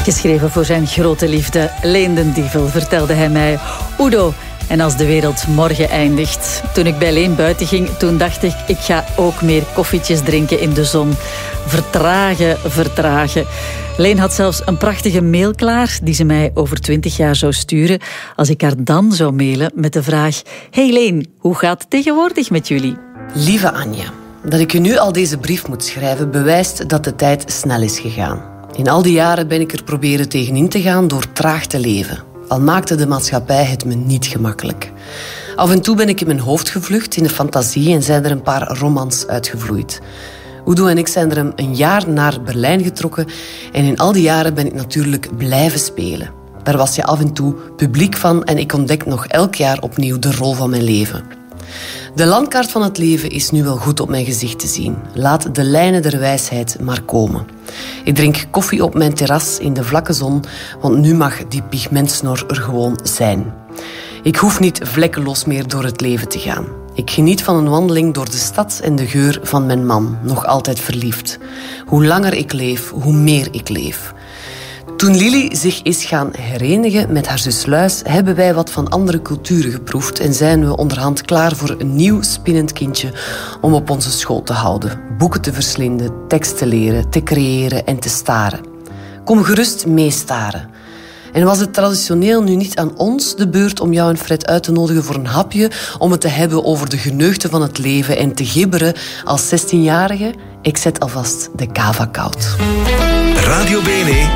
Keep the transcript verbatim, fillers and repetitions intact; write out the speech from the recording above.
Geschreven voor zijn grote liefde, Leen den Dievel, vertelde hij mij. Udo, en als de wereld morgen eindigt. Toen ik bij Leen buiten ging, toen dacht ik, ik ga ook meer koffietjes drinken in de zon. Vertragen, vertragen. Leen had zelfs een prachtige mail klaar die ze mij over twintig jaar zou sturen als ik haar dan zou mailen met de vraag: Hey Leen, hoe gaat het tegenwoordig met jullie? Lieve Anja, dat ik je nu al deze brief moet schrijven bewijst dat de tijd snel is gegaan. In al die jaren ben ik er proberen tegenin te gaan door traag te leven. Al maakte de maatschappij het me niet gemakkelijk. Af en toe ben ik in mijn hoofd gevlucht in de fantasie en zijn er een paar romans uitgevloeid. Udo en ik zijn er een jaar naar Berlijn getrokken en in al die jaren ben ik natuurlijk blijven spelen. Daar was je af en toe publiek van en ik ontdek nog elk jaar opnieuw de rol van mijn leven. De landkaart van het leven is nu wel goed op mijn gezicht te zien. Laat de lijnen der wijsheid maar komen. Ik drink koffie op mijn terras in de vlakke zon, want nu mag die pigmentsnor er gewoon zijn. Ik hoef niet vlekkeloos meer door het leven te gaan. Ik geniet van een wandeling door de stad en de geur van mijn man, nog altijd verliefd. Hoe langer ik leef, hoe meer ik leef. Toen Lili zich is gaan herenigen met haar zus Luis, hebben wij wat van andere culturen geproefd en zijn we onderhand klaar voor een nieuw spinnend kindje om op onze school te houden. Boeken te verslinden, tekst te leren, te creëren en te staren. Kom gerust meestaren. En was het traditioneel nu niet aan ons de beurt om jou en Fred uit te nodigen voor een hapje, om het te hebben over de geneugten van het leven en te gibberen als zestienjarige? Ik zet alvast de kava koud. Radio B N E